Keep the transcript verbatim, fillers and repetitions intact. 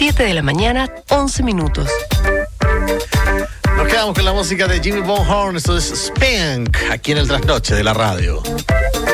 siete de la mañana, once minutos. Nos quedamos con la música de Jimmy Von Horn. Esto es Spank, aquí en el Trasnoche de la radio.